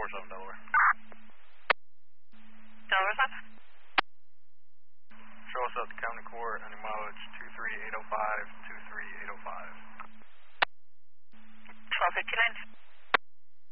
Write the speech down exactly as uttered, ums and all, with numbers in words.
four seven Delaware. Delaware stop. Show us up to County Court, any mileage two three eight oh five, two three eight oh five.